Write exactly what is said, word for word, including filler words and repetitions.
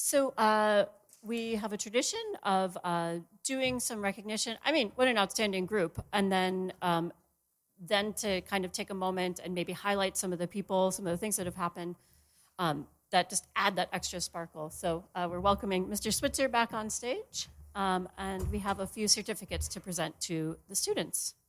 So uh, we have a tradition of uh, doing some recognition. I mean, what an outstanding group. And then um, then to kind of take a moment and maybe highlight some of the people, some of the things that have happened um, that just add that extra sparkle. So uh, we're welcoming Mister Switzer back on stage, um, and we have a few certificates to present to the students.